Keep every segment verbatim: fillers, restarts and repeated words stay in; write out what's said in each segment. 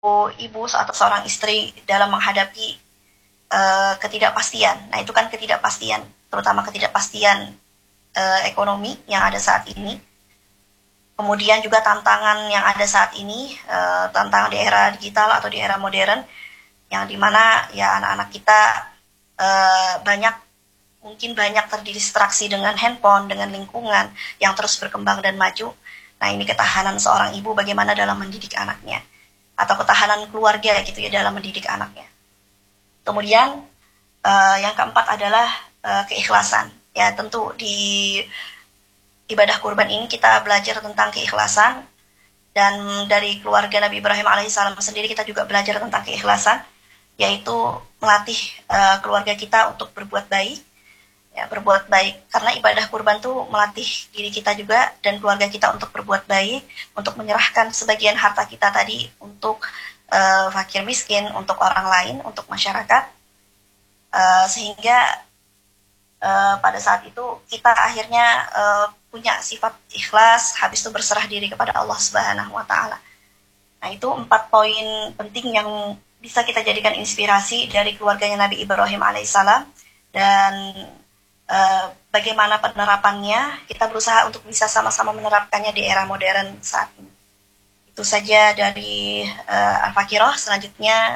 ibu atau seorang istri dalam menghadapi uh, ketidakpastian. Nah, itu kan ketidakpastian, terutama ketidakpastian uh, ekonomi yang ada saat ini. Kemudian juga tantangan yang ada saat ini, uh, tantangan di era digital atau di era modern, yang dimana ya anak-anak kita uh, banyak, mungkin banyak terdistraksi dengan handphone, dengan lingkungan yang terus berkembang dan maju. Nah, ini ketahanan seorang ibu bagaimana dalam mendidik anaknya, atau ketahanan keluarga gitu ya dalam mendidik anaknya. Kemudian uh, yang keempat adalah uh, keikhlasan. Ya, tentu di ibadah kurban ini kita belajar tentang keikhlasan, dan dari keluarga Nabi Ibrahim alaihissalam sendiri kita juga belajar tentang keikhlasan, yaitu melatih uh, keluarga kita untuk berbuat baik, ya, berbuat baik, karena ibadah kurban tuh melatih diri kita juga dan keluarga kita untuk berbuat baik, untuk menyerahkan sebagian harta kita tadi untuk uh, fakir miskin, untuk orang lain, untuk masyarakat, uh, sehingga uh, pada saat itu kita akhirnya uh, punya sifat ikhlas, habis itu berserah diri kepada Allah Subhanahu wa Ta'ala. Nah, itu empat poin penting yang bisa kita jadikan inspirasi dari keluarganya Nabi Ibrahim alaihissalam, dan uh, bagaimana penerapannya, kita berusaha untuk bisa sama-sama menerapkannya di era modern saat ini. Itu saja dari uh, Al-Fakiroh. Selanjutnya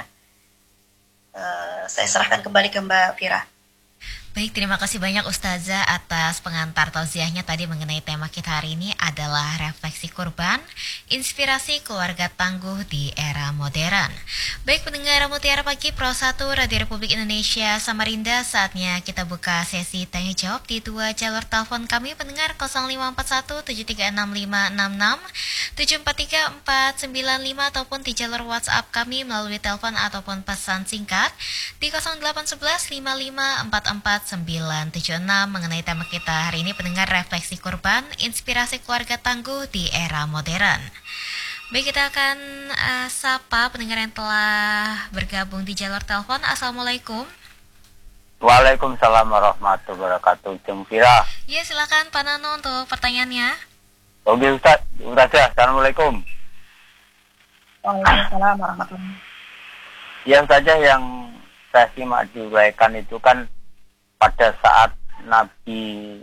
uh, saya serahkan kembali ke Mbak Fira. Baik, terima kasih banyak Ustazah atas pengantar tausiahnya tadi mengenai tema kita hari ini adalah refleksi kurban, inspirasi keluarga tangguh di era modern. Baik pendengar Mutiara Pagi Pro satu Radio Republik Indonesia Samarinda, saatnya kita buka sesi tanya jawab di dua jalur telepon kami pendengar nol lima empat satu tujuh tiga enam lima enam enam tujuh empat tiga empat sembilan lima ataupun di jalur WhatsApp kami melalui telepon ataupun pesan singkat di nol delapan satu satu lima lima empat empat sembilan tujuh enam. Mengenai tema kita hari ini pendengar, refleksi kurban, inspirasi keluarga tangguh di era modern. Baik, kita akan uh, sapa pendengar yang telah bergabung di jalur telepon. Assalamualaikum. Waalaikumsalam warahmatullahi wabarakatuh. Jeng Fira. Ya, silakan Pak Nano untuk pertanyaannya. Oke Ustaz, Ustaz, Assalamualaikum. Waalaikumsalam warahmatullahi. Ya saja yang saya simak diuraikan itu kan pada saat Nabi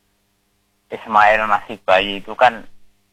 Ismail masih bayi itu kan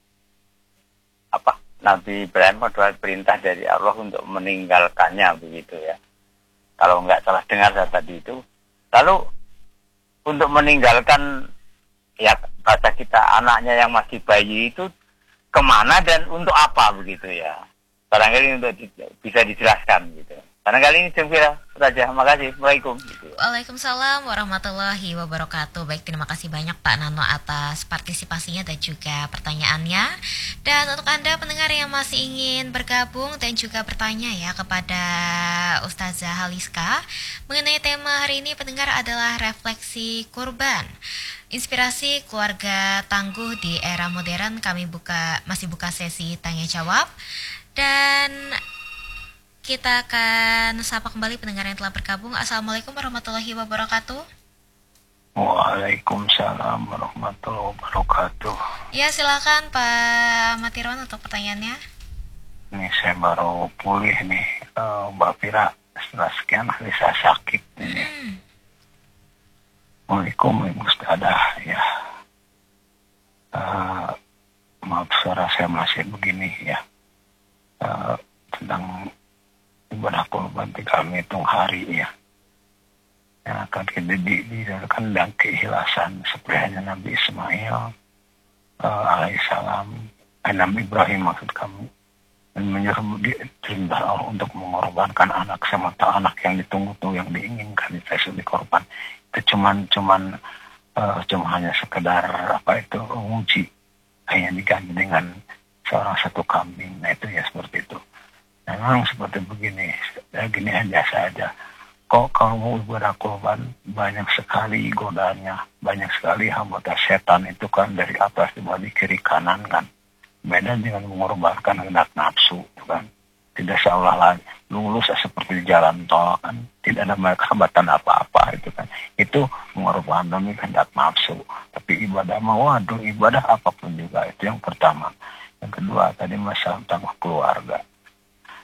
apa, Nabi Ibrahim mendapat perintah dari Allah untuk meninggalkannya begitu ya. Kalau nggak salah dengar saya tadi itu. Lalu untuk meninggalkan ya kata kita anaknya yang masih bayi itu kemana dan untuk apa begitu ya. Barangkali untuk di, bisa dijelaskan gitu. Karena kali ini Jemfira saja. Makasih. Assalamualaikum. Waalaikumsalam warahmatullahi wabarakatuh. Baik, terima kasih banyak Pak Nano atas partisipasinya dan juga pertanyaannya. Dan untuk Anda pendengar yang masih ingin bergabung dan juga bertanya ya kepada Ustazah Haliska mengenai tema hari ini pendengar adalah refleksi kurban, inspirasi keluarga tangguh di era modern. Kami buka masih buka sesi tanya jawab, dan kita akan sapa kembali pendengar yang telah bergabung. Assalamualaikum warahmatullahi wabarakatuh. Waalaikumsalam warahmatullahi wabarakatuh. Ya, silakan Pak Matiron untuk pertanyaannya. Ini saya baru pulih nih, uh, Mbak Fira. Setelah sekian hari saya sakit ini. Hmm. Waalaikumsalam Ibu Ustazah ya. Uh, maaf suara saya masih begini ya. Uh, tentang ibadah kurban kami hitung hari ya. Yang akan kita didirikan dan keikhlasan seperti hanya Nabi Ismail uh, alaihissalam, eh, Nabi Ibrahim maksud kami, dan menyuruh perintah Allah untuk mengorbankan anak semata anak yang ditunggu-tunggu, yang diinginkan itu dikorban. Itu cuman cuman uh, cuma hanya sekedar apa itu uji, hanya diganti dengan seorang satu kambing. Nah itu ya seperti itu. Memang seperti begini, ya gini aja saja. Kok kalau mau ibadah kurban banyak sekali godaannya, banyak sekali hambatan setan itu kan dari atas di bawah, di kiri kanan kan. Beda dengan mengorbankan hendak nafsu itu kan. Tidak seolah lagi lulus seperti di jalan tol kan, tidak ada hambatan apa-apa itu kan. Itu mengorbankan demi hendak nafsu. Tapi ibadah mau waduh, ibadah apapun juga itu yang pertama. Yang kedua tadi masalah tentang keluarga.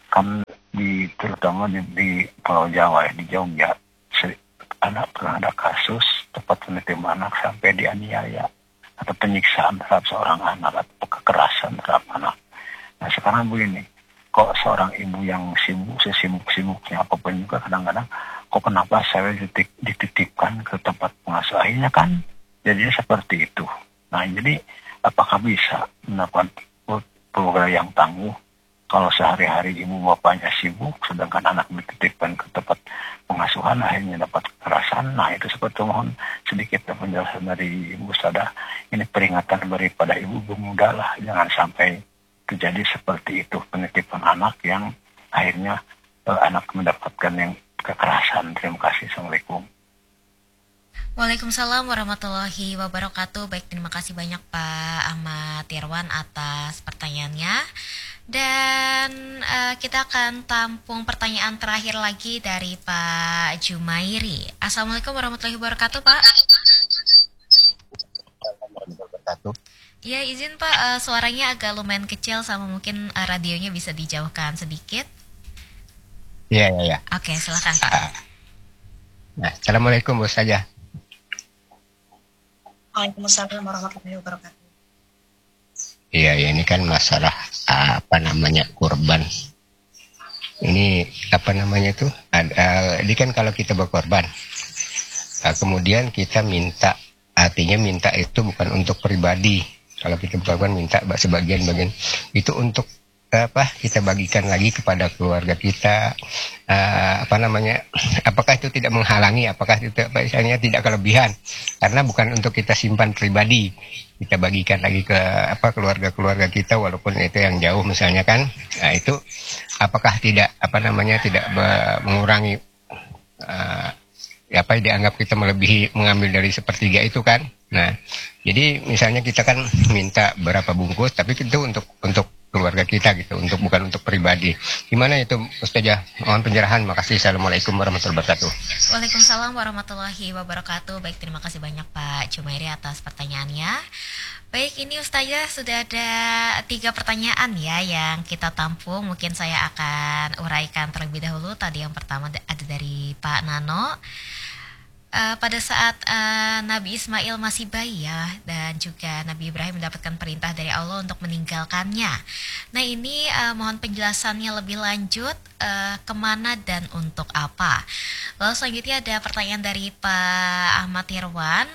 kan di terutama di, di Pulau Jawa ya, di Jogja, se- anak pernah ada kasus tempat penitipan anak sampai dianiaya atau penyiksaan terhadap seorang anak atau kekerasan terhadap anak. Nah sekarang begini, kok seorang ibu yang sibuk, sesibuk-sibuknya apapun juga kadang-kadang, kok kenapa saya ditik, dititipkan ke tempat pengasuh, akhirnya kan jadinya seperti itu. Nah jadi apakah bisa melakukan program yang tangguh kalau sehari-hari ibu bapaknya sibuk sedangkan anak dititipkan ke tempat pengasuhan akhirnya dapat kekerasan? Nah itu seperti mohon sedikit penjelasan dari Ibu Ustazah. Ini peringatan daripada ibu-ibu muda lah, jangan sampai terjadi seperti itu, penitipan anak yang akhirnya eh, anak mendapatkan yang kekerasan. Terima kasih. Assalamualaikum. Waalaikumsalam warahmatullahi wabarakatuh. Baik, terima kasih banyak Pak Ahmad Irwan atas pertanyaannya. Dan eh, kita akan tampung pertanyaan terakhir lagi dari Pak Jumairi. Assalamualaikum warahmatullahi wabarakatuh, Pak. Ya, izin Pak, eh, suaranya agak lumayan kecil sama mungkin eh, radionya bisa dijauhkan sedikit. Iya, iya, iya. Oke, silakan Pak. Nah, Assalamualaikum Bu Ustazah. Waalaikumsalam warahmatullahi wabarakatuh. Iya, ya, ini kan masalah apa namanya kurban. Ini apa namanya tuh? Ada, ini kan kalau kita berkorban, nah, kemudian kita minta, artinya minta itu bukan untuk pribadi. Kalau kita berkorban minta sebagian-bagian itu untuk apa? Kita bagikan lagi kepada keluarga kita. Uh, apa namanya? Apakah itu tidak menghalangi? Apakah itu apa misalnya tidak kelebihan? Karena bukan untuk kita simpan pribadi. Kita bagikan lagi ke apa keluarga-keluarga kita walaupun itu yang jauh misalnya kan. Nah, itu apakah tidak apa namanya tidak be- mengurangi uh, apa dianggap kita melebihi mengambil dari sepertiga itu kan. Nah, jadi misalnya kita kan minta berapa bungkus tapi itu untuk untuk keluarga kita gitu, untuk bukan untuk pribadi. Gimana itu Ustazah? Mohon pencerahan. Makasih. Assalamualaikum warahmatullahi wabarakatuh. Waalaikumsalam warahmatullahi wabarakatuh. Baik, terima kasih banyak Pak Jumairi atas pertanyaannya. Baik, ini Ustazah sudah ada tiga pertanyaan ya yang kita tampung. Mungkin saya akan uraikan terlebih dahulu. Tadi yang pertama ada dari Pak Nano. Uh, pada saat uh, Nabi Ismail masih bayi ya, dan juga Nabi Ibrahim mendapatkan perintah dari Allah untuk meninggalkannya. Nah ini uh, mohon penjelasannya lebih lanjut, uh, kemana dan untuk apa. Lalu selanjutnya ada pertanyaan dari Pak Ahmad Irwan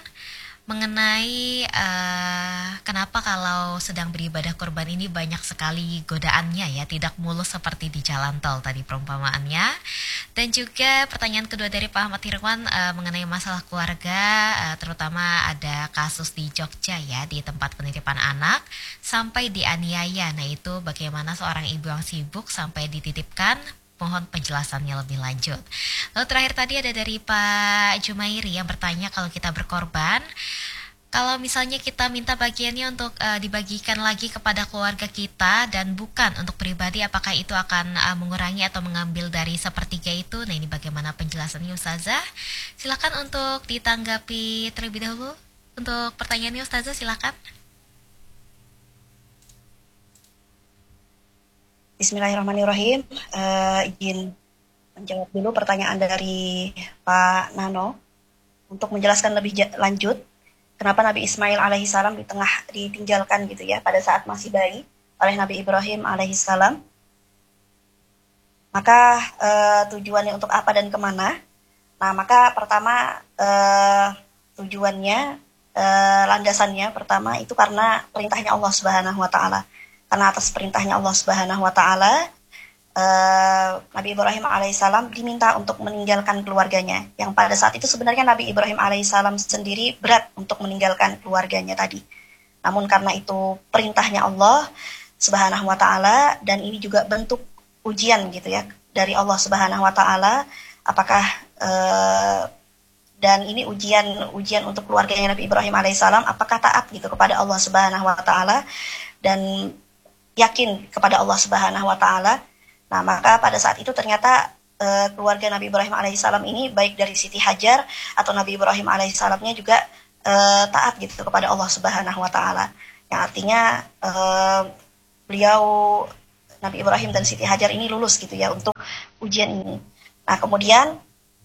mengenai uh, kenapa kalau sedang beribadah kurban ini banyak sekali godaannya ya, tidak mulus seperti di jalan tol tadi perumpamaannya. Dan juga pertanyaan kedua dari Pak Ahmad Irwan uh, mengenai masalah keluarga, uh, terutama ada kasus di Jogja ya, di tempat penitipan anak sampai dianiaya. Nah itu bagaimana seorang ibu yang sibuk sampai dititipkan, mohon penjelasannya lebih lanjut. Lalu terakhir tadi ada dari Pak Jumairi yang bertanya kalau kita berkorban, kalau misalnya kita minta bagiannya untuk uh, dibagikan lagi kepada keluarga kita dan bukan untuk pribadi, apakah itu akan uh, mengurangi atau mengambil dari sepertiga itu? Nah ini bagaimana penjelasannya Ustazah? Silakan untuk ditanggapi terlebih dahulu. Untuk pertanyaannya Ustazah silakan. Bismillahirrahmanirrahim. Uh, izin menjawab dulu pertanyaan dari Pak Nano untuk menjelaskan lebih ja- lanjut kenapa Nabi Ismail alaihissalam di tengah ditinggalkan gitu ya pada saat masih bayi oleh Nabi Ibrahim alaihissalam. Maka uh, tujuannya untuk apa dan kemana? Nah maka pertama uh, tujuannya uh, landasannya pertama itu karena perintahnya Allah Subhanahu Wa Taala. Karena atas perintahnya Allah Subhanahu Wa Taala, uh, Nabi Ibrahim alaihissalam diminta untuk meninggalkan keluarganya. Yang pada saat itu sebenarnya Nabi Ibrahim alaihissalam sendiri berat untuk meninggalkan keluarganya tadi. Namun karena itu perintahnya Allah Subhanahu Wa Taala dan ini juga bentuk ujian gitu ya dari Allah Subhanahu Wa Taala. Apakah uh, dan ini ujian ujian untuk keluarganya Nabi Ibrahim alaihissalam, apakah taat gitu kepada Allah Subhanahu Wa Taala dan yakin kepada Allah Subhanahu Wa Taala. Nah maka pada saat itu ternyata e, keluarga Nabi Ibrahim alaihissalam ini baik dari Siti Hajar atau Nabi Ibrahim alaihissalamnya juga e, taat gitu kepada Allah Subhanahu Wa Taala. Yang artinya e, beliau Nabi Ibrahim dan Siti Hajar ini lulus gitu ya untuk ujian ini. Nah kemudian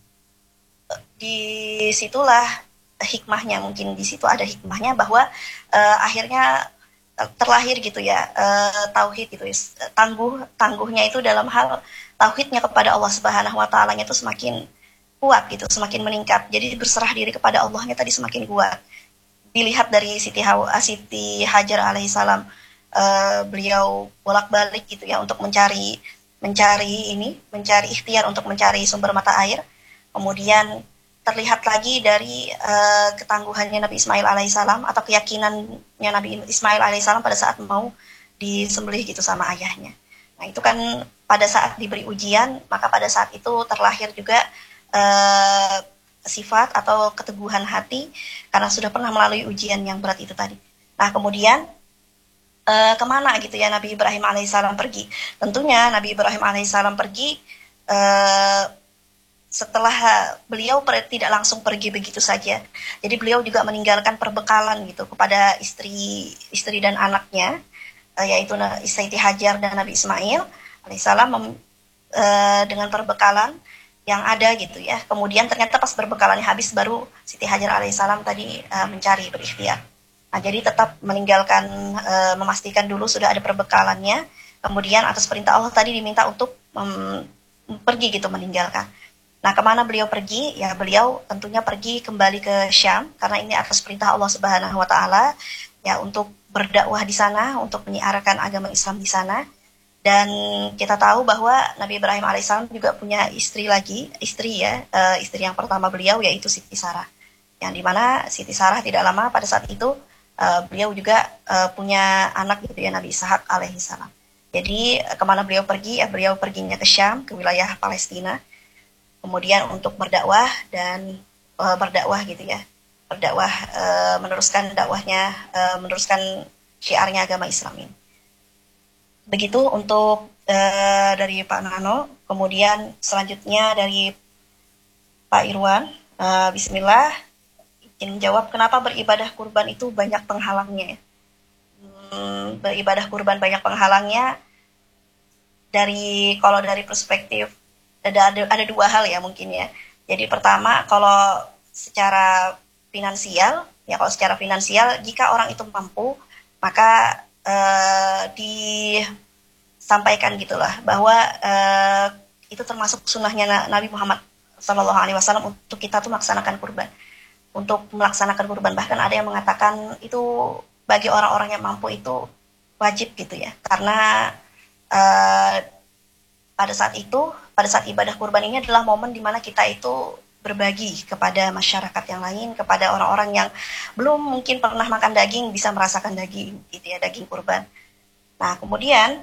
disitulah hikmahnya, mungkin di situ ada hikmahnya bahwa uh, akhirnya terlahir gitu ya uh, tauhid gitu ya, tangguh tangguhnya itu dalam hal tauhidnya kepada Allah Subhanahu Wa Taala itu semakin kuat gitu, semakin meningkat. Jadi berserah diri kepada Allahnya tadi semakin kuat. Dilihat dari Siti, Hawa, Siti Hajar alaihissalam, uh, beliau bolak-balik gitu ya untuk mencari mencari ini, mencari ikhtiar untuk mencari sumber mata air. Kemudian terlihat lagi dari uh, ketangguhannya Nabi Ismail alaihissalam atau keyakinannya Nabi Ismail alaihissalam pada saat mau disembelih gitu sama ayahnya. Nah itu kan pada saat diberi ujian, maka pada saat itu terlahir juga uh, sifat atau keteguhan hati karena sudah pernah melalui ujian yang berat itu tadi. Nah kemudian uh, kemana gitu ya Nabi Ibrahim alaihissalam pergi? Tentunya Nabi Ibrahim alaihissalam pergi uh, setelah beliau per, tidak langsung pergi begitu saja. Jadi beliau juga meninggalkan perbekalan gitu kepada istri istri dan anaknya, uh, yaitu Siti Hajar dan Nabi Ismail alaihissalam mem, uh, dengan perbekalan yang ada gitu ya. Kemudian ternyata pas perbekalannya habis baru Siti Hajar alaihissalam tadi uh, mencari berikhtiar. Nah, jadi tetap meninggalkan, uh, memastikan dulu sudah ada perbekalannya. Kemudian atas perintah Allah tadi diminta untuk um, pergi gitu, meninggalkan. Nah, kemana beliau pergi? Ya, beliau tentunya pergi kembali ke Syam, karena ini atas perintah Allah Subhanahu Wa Taala, ya untuk berdakwah di sana, untuk menyiarkan agama Islam di sana. Dan kita tahu bahwa Nabi Ibrahim alaihissalam juga punya istri lagi, istri ya, uh, istri yang pertama beliau yaitu Siti Sarah. Yang dimana Siti Sarah tidak lama pada saat itu uh, beliau juga uh, punya anak gitu ya, Nabi Ishak alaihissalam. Jadi kemana beliau pergi? Ya, beliau perginya ke Syam, ke wilayah Palestina. Kemudian untuk berdakwah dan uh, berdakwah gitu ya, berdakwah uh, meneruskan dakwahnya, uh, meneruskan syiarnya agama Islam ini. Begitu untuk uh, dari Pak Nano. Kemudian selanjutnya dari Pak Irwan. Uh, Bismillah, ingin menjawab kenapa beribadah kurban itu banyak penghalangnya. Hmm, beribadah kurban banyak penghalangnya. Dari kalau dari perspektif Ada, ada ada dua hal ya mungkin ya. Jadi pertama, kalau secara finansial, ya kalau secara finansial, jika orang itu mampu, maka uh, disampaikan gitulah bahwa uh, itu termasuk sunnahnya Nabi Muhammad Shallallahu Alaihi Wasallam untuk kita tuh melaksanakan kurban, untuk melaksanakan kurban. Bahkan ada yang mengatakan itu bagi orang-orang yang mampu itu wajib gitu ya, karena uh, pada saat itu pada saat ibadah kurban ini adalah momen di mana kita itu berbagi kepada masyarakat yang lain, kepada orang-orang yang belum mungkin pernah makan daging, bisa merasakan daging, gitu ya, daging kurban. Nah, kemudian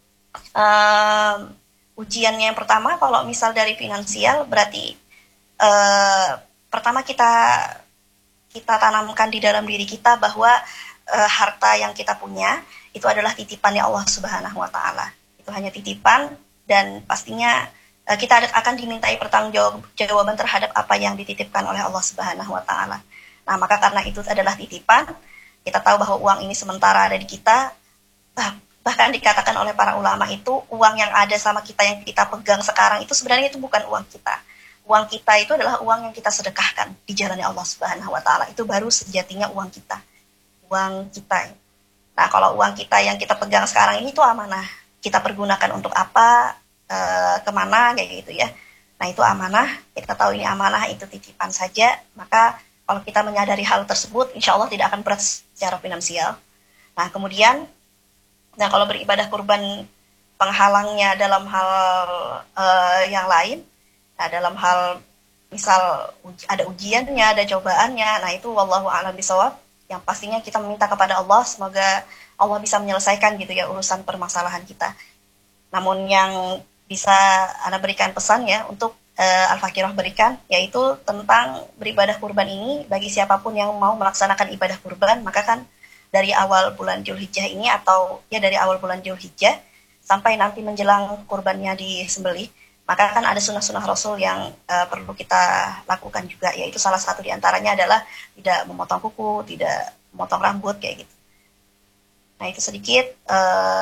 um, ujiannya yang pertama, kalau misal dari finansial, berarti uh, pertama kita kita tanamkan di dalam diri kita bahwa uh, harta yang kita punya itu adalah titipannya Allah Subhanahu Wa Taala. Itu hanya titipan dan pastinya kita akan dimintai pertanggungjawaban terhadap apa yang dititipkan oleh Allah Subhanahu Wa Taala. Nah, maka karena itu adalah titipan, kita tahu bahwa uang ini sementara ada di kita. Bahkan dikatakan oleh para ulama itu uang yang ada sama kita yang kita pegang sekarang itu sebenarnya itu bukan uang kita. Uang kita itu adalah uang yang kita sedekahkan di jalannya Allah Subhanahu Wa Taala. Itu baru sejatinya uang kita, uang kita. Nah, kalau uang kita yang kita pegang sekarang ini itu amanah. Kita pergunakan untuk apa? Uh, kemana kayak gitu ya. Nah itu amanah, kita tahu ini amanah, itu titipan saja. Maka kalau kita menyadari hal tersebut, insya Allah tidak akan berat secara finansial. Nah kemudian, nah kalau beribadah kurban penghalangnya dalam hal uh, yang lain, nah dalam hal misal uji, ada ujiannya, ada cobaannya, nah itu wallahu a'lam bishawab. Yang pastinya kita meminta kepada Allah, semoga Allah bisa menyelesaikan gitu ya urusan permasalahan kita. Namun yang bisa Anda berikan pesan ya untuk uh, Al-Fakirah berikan, yaitu tentang beribadah kurban ini bagi siapapun yang mau melaksanakan ibadah kurban, maka kan dari awal bulan Dzulhijjah ini atau ya dari awal bulan Dzulhijjah sampai nanti menjelang kurbannya disembelih, maka kan ada sunnah-sunnah Rasul yang uh, perlu kita lakukan juga, yaitu salah satu diantaranya adalah tidak memotong kuku, tidak memotong rambut kayak gitu. Nah itu sedikit uh,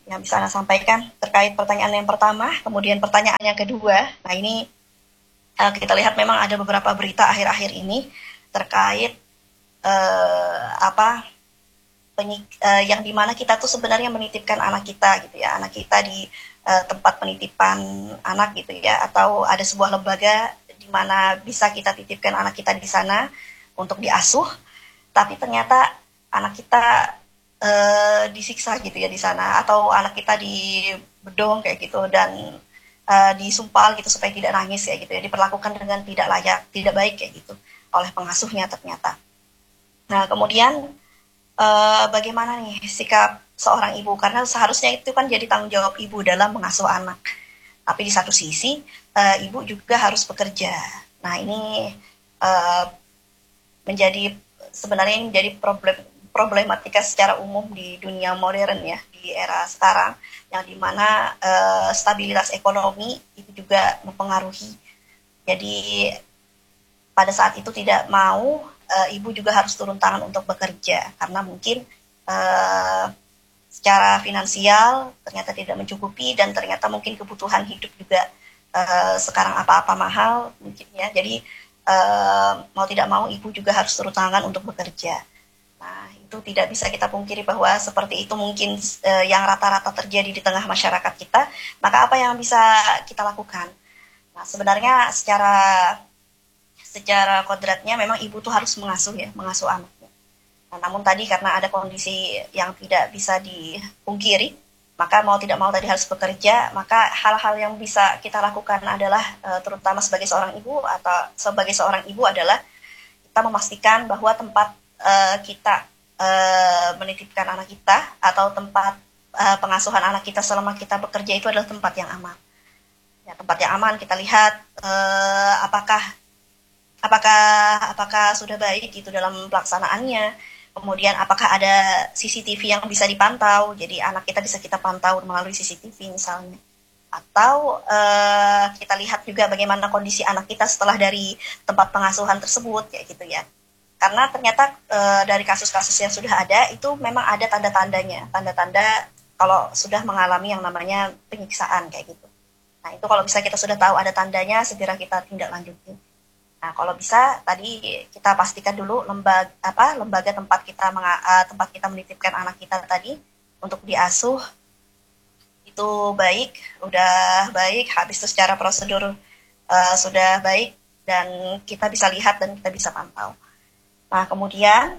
yang bisa Anda sampaikan terkait pertanyaan yang pertama. Kemudian pertanyaan yang kedua, nah ini uh, kita lihat memang ada beberapa berita akhir-akhir ini terkait uh, apa penyik, uh, yang dimana kita tuh sebenarnya menitipkan anak kita gitu ya, anak kita di uh, tempat penitipan anak gitu ya, atau ada sebuah lembaga di mana bisa kita titipkan anak kita di sana untuk diasuh, tapi ternyata anak kita uh, disiksa gitu ya di sana, atau anak kita dibedong kayak gitu dan uh, disumpal gitu supaya tidak nangis kayak gitu ya, diperlakukan dengan tidak layak, tidak baik kayak gitu oleh pengasuhnya ternyata. Nah kemudian uh, bagaimana nih sikap seorang ibu, karena seharusnya itu kan jadi tanggung jawab ibu dalam mengasuh anak, tapi di satu sisi uh, ibu juga harus bekerja. Nah ini uh, menjadi sebenarnya ini menjadi problem problematika secara umum di dunia modern ya, di era sekarang, yang dimana uh, stabilitas ekonomi itu juga mempengaruhi. Jadi pada saat itu tidak mau uh, ibu juga harus turun tangan untuk bekerja, karena mungkin uh, secara finansial ternyata tidak mencukupi, dan ternyata mungkin kebutuhan hidup juga uh, sekarang apa-apa mahal mungkin ya. Jadi uh, mau tidak mau ibu juga harus turun tangan untuk bekerja. Nah, itu tidak bisa kita pungkiri bahwa seperti itu mungkin uh, yang rata-rata terjadi di tengah masyarakat kita. Maka apa yang bisa kita lakukan? Nah, sebenarnya secara secara kodratnya memang ibu tuh harus mengasuh ya, mengasuh anaknya. Nah, namun tadi karena ada kondisi yang tidak bisa dipungkiri, maka mau tidak mau tadi harus bekerja, maka hal-hal yang bisa kita lakukan adalah uh, terutama sebagai seorang ibu atau sebagai seorang ibu adalah kita memastikan bahwa tempat Uh, kita uh, menitipkan anak kita atau tempat uh, pengasuhan anak kita selama kita bekerja itu adalah tempat yang aman. Ya, tempat yang aman kita lihat uh, apakah apakah apakah sudah baik itu dalam pelaksanaannya. Kemudian apakah ada C C T V yang bisa dipantau, jadi anak kita bisa kita pantau melalui C C T V misalnya. Atau uh, kita lihat juga bagaimana kondisi anak kita setelah dari tempat pengasuhan tersebut, kayak gitu ya. Karena ternyata e, dari kasus-kasus yang sudah ada itu memang ada tanda-tandanya, tanda-tanda kalau sudah mengalami yang namanya penyiksaan kayak gitu. Nah itu kalau bisa kita sudah tahu ada tandanya, segera kita tindak lanjuti. Nah kalau bisa tadi kita pastikan dulu lembaga apa lembaga tempat kita menga, uh, tempat kita menitipkan anak kita tadi untuk diasuh itu baik, udah baik, habis itu secara prosedur uh, sudah baik dan kita bisa lihat dan kita bisa pantau. Nah, kemudian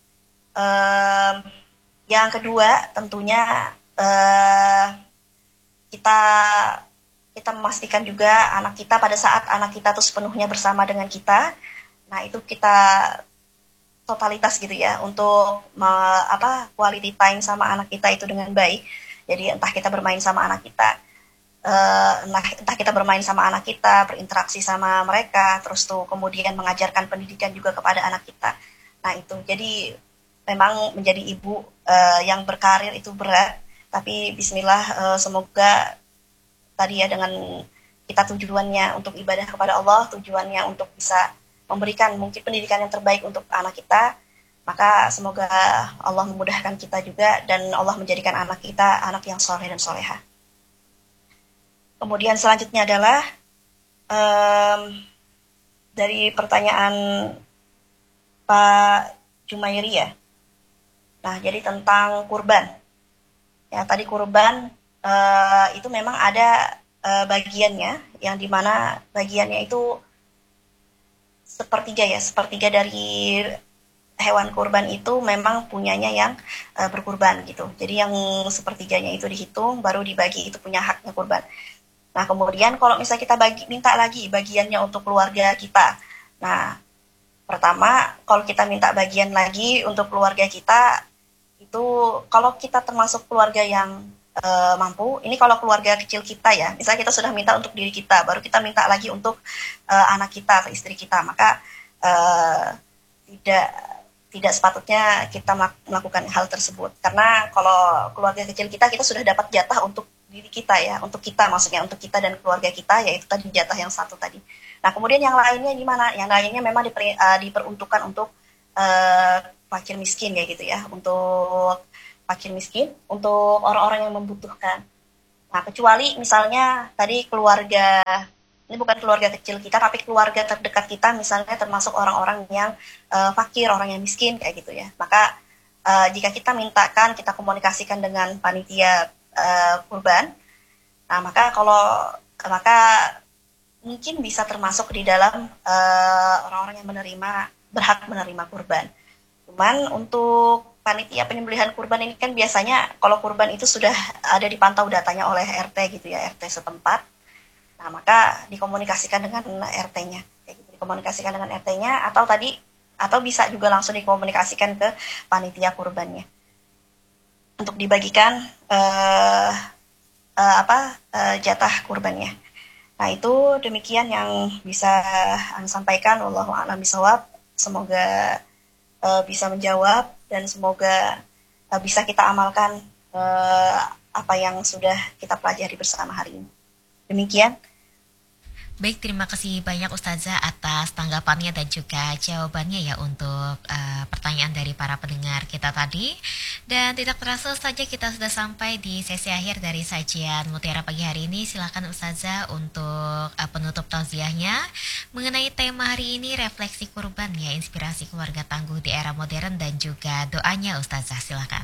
um, yang kedua tentunya uh, kita kita memastikan juga anak kita pada saat anak kita tuh sepenuhnya bersama dengan kita. Nah, itu kita totalitas gitu ya untuk me, apa quality time sama anak kita itu dengan baik. Jadi entah kita bermain sama anak kita, uh, entah, entah kita bermain sama anak kita, berinteraksi sama mereka, terus tuh kemudian mengajarkan pendidikan juga kepada anak kita. Nah itu, jadi memang menjadi ibu uh, yang berkarir itu berat, tapi bismillah uh, semoga tadi ya dengan kita tujuannya untuk ibadah kepada Allah, tujuannya untuk bisa memberikan mungkin pendidikan yang terbaik untuk anak kita, maka semoga Allah memudahkan kita juga dan Allah menjadikan anak kita anak yang soleh dan soleha. Kemudian selanjutnya adalah um, dari pertanyaan Pak Jumairi ya. Nah jadi tentang kurban. Ya tadi kurban uh, itu memang ada uh, bagiannya yang dimana bagiannya itu sepertiga ya, sepertiga dari hewan kurban itu memang punyanya yang uh, berkurban gitu. Jadi yang sepertiganya itu dihitung, baru dibagi, itu punya haknya kurban. Nah kemudian kalau misalnya kita bagi, minta lagi bagiannya untuk keluarga kita. Nah pertama kalau kita minta bagian lagi untuk keluarga kita, itu kalau kita termasuk keluarga yang uh, mampu, ini kalau keluarga kecil kita ya, misalnya kita sudah minta untuk diri kita, baru kita minta lagi untuk uh, anak kita atau istri kita, maka uh, tidak tidak sepatutnya kita melakukan hal tersebut. Karena kalau keluarga kecil kita, kita sudah dapat jatah untuk diri kita ya, untuk kita maksudnya, untuk kita dan keluarga kita, yaitu tadi jatah yang satu tadi. Nah kemudian yang lainnya gimana? Yang lainnya memang diper, uh, diperuntukkan untuk uh, fakir miskin ya gitu ya, untuk fakir miskin, untuk orang-orang yang membutuhkan. Nah, kecuali misalnya tadi keluarga, ini bukan keluarga kecil kita, tapi keluarga terdekat kita, misalnya termasuk orang-orang yang uh, fakir, orang yang miskin, kayak gitu ya. Maka uh, jika kita mintakan, kita komunikasikan dengan panitia uh, kurban, nah maka kalau maka mungkin bisa termasuk di dalam uh, orang-orang yang menerima, berhak menerima kurban. Cuman untuk panitia penyembelihan kurban ini kan biasanya kalau kurban itu sudah ada dipantau datanya oleh R T gitu ya, R T setempat. Nah, maka dikomunikasikan dengan R T-nya. Kayak gitu, dikomunikasikan dengan R T-nya atau tadi atau bisa juga langsung dikomunikasikan ke panitia kurbannya. Untuk dibagikan uh, uh, apa uh, jatah kurbannya. Nah, itu demikian yang bisa Anda sampaikan. Wallahu a'lam bishawab. Semoga uh, bisa menjawab dan semoga uh, bisa kita amalkan uh, apa yang sudah kita pelajari bersama hari ini. Demikian. Baik, terima kasih banyak Ustazah atas tanggapannya dan juga jawabannya ya untuk uh, pertanyaan dari para pendengar kita tadi. Dan tidak terasa saja kita sudah sampai di sesi akhir dari sajian Mutiara pagi hari ini. Silakan Ustazah untuk uh, penutup tausiahnya mengenai tema hari ini, refleksi kurban ya, inspirasi keluarga tangguh di era modern dan juga doanya Ustazah, silakan.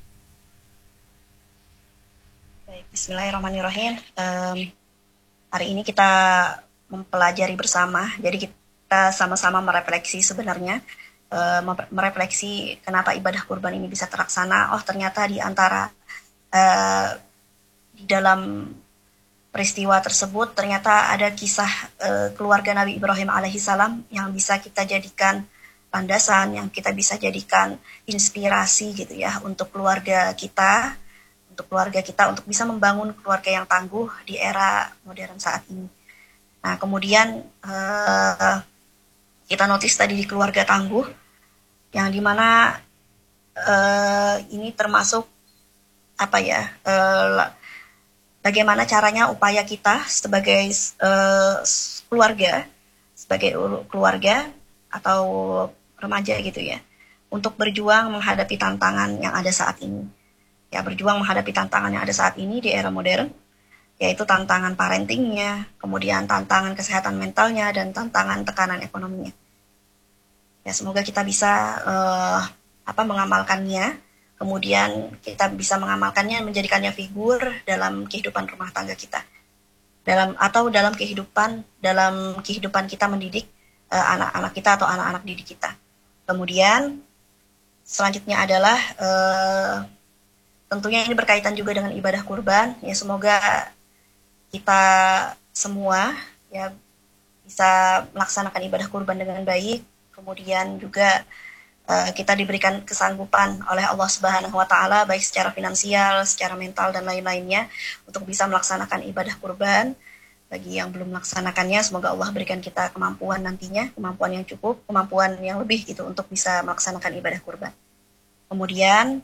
Baik, bismillahirrahmanirrahim. Um, Hari ini kita mempelajari bersama, jadi kita sama-sama merefleksi sebenarnya, e, merefleksi kenapa ibadah kurban ini bisa terlaksana. Oh, ternyata di antara e, di dalam peristiwa tersebut ternyata ada kisah e, keluarga Nabi Ibrahim alaihissalam yang bisa kita jadikan landasan, yang kita bisa jadikan inspirasi gitu ya untuk keluarga kita. Untuk keluarga kita, untuk bisa membangun keluarga yang tangguh di era modern saat ini. Nah, kemudian uh, kita notice tadi di keluarga tangguh, yang dimana uh, ini termasuk apa ya, uh, bagaimana caranya upaya kita sebagai uh, keluarga, sebagai keluarga atau remaja gitu ya, untuk berjuang menghadapi tantangan yang ada saat ini. Ya, berjuang menghadapi tantangan yang ada saat ini di era modern, yaitu tantangan parentingnya, kemudian tantangan kesehatan mentalnya, dan tantangan tekanan ekonominya. Ya, semoga kita bisa uh, apa mengamalkannya, kemudian kita bisa mengamalkannya, menjadikannya figur dalam kehidupan rumah tangga kita, dalam atau dalam kehidupan dalam kehidupan kita mendidik uh, anak-anak kita atau anak-anak didik kita. Kemudian selanjutnya adalah uh, tentunya ini berkaitan juga dengan ibadah kurban. Ya, semoga kita semua ya bisa melaksanakan ibadah kurban dengan baik. Kemudian juga uh, kita diberikan kesanggupan oleh Allah Subhanahu wa taala baik secara finansial, secara mental dan lain-lainnya untuk bisa melaksanakan ibadah kurban. Bagi yang belum melaksanakannya, semoga Allah berikan kita kemampuan nantinya, kemampuan yang cukup, kemampuan yang lebih gitu untuk bisa melaksanakan ibadah kurban. Kemudian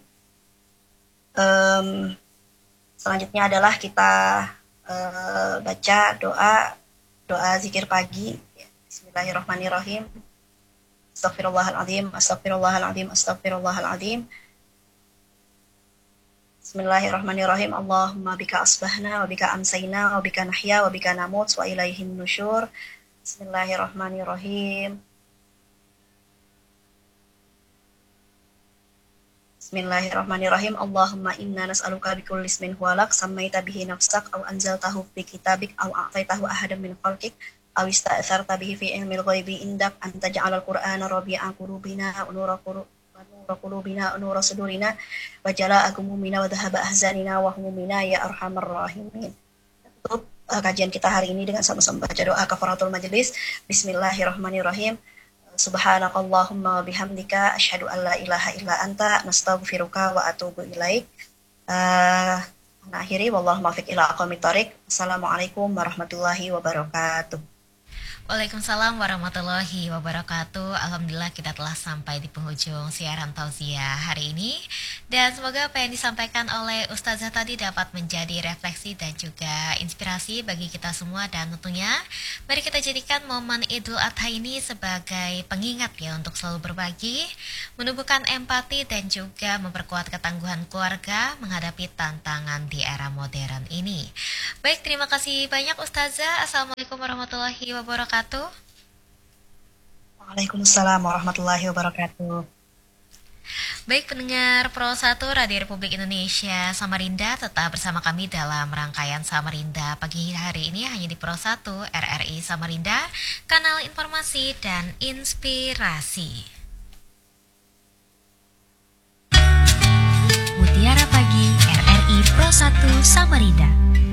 Um, selanjutnya adalah kita uh, baca doa doa zikir pagi. Bismillahirrahmanirrahim. Astagfirullahaladzim, astagfirullahaladzim, astagfirullahaladzim. Bismillahirrahmanirrahim. Allahumma bika asbahna, wa bika amsayna, wa bika nahya, wa bika namut, wa ilaihin nusyur. Bismillahirrahmanirrahim. Bismillahirrahmanirrahim. Allahumma inna nas'aluka bikulli ismin huwa lak sammaita bihi nafsak aw anzaltahu fi kitabik aw a'taitahu ahadan min khalqik aw ista'sarta bihi fi ilmil ghaibi indak an taj'alal qur'ana rabi'a qulubina wa nura qulubina wa nura sudurina wa jalaa'a humumina wa dhahaba ahzanina wa humumina ya arhamar rahimin. Tutup uh, kajian kita hari ini dengan sama-sama baca doa kafaratul majelis. Bismillahirrahmanirrahim. Subhanakallahumma wa bihamdika asyhadu an la ilaha illa anta nastaghfiruka wa atubu ilaik. Uh, nah, akhiri wallahu muwaffiq ila aqwamit thoriq. Assalamualaikum warahmatullahi wabarakatuh. Waalaikumsalam warahmatullahi wabarakatuh. Alhamdulillah kita telah sampai di penghujung siaran tausiah hari ini. Dan semoga apa yang disampaikan oleh Ustazah tadi dapat menjadi refleksi dan juga inspirasi bagi kita semua. Dan tentunya mari kita jadikan momen Idul Adha ini sebagai pengingat ya untuk selalu berbagi, menumbuhkan empati dan juga memperkuat ketangguhan keluarga menghadapi tantangan di era modern ini. Baik, terima kasih banyak Ustazah. Assalamualaikum warahmatullahi wabarakatuh. Waalaikumsalam warahmatullahi wabarakatuh. Baik pendengar Pro satu Radio Republik Indonesia Samarinda, tetap bersama kami dalam rangkaian Samarinda pagi hari ini hanya di Pro satu R R I Samarinda, kanal informasi dan inspirasi. Mutiara Pagi R R I Pro satu Samarinda.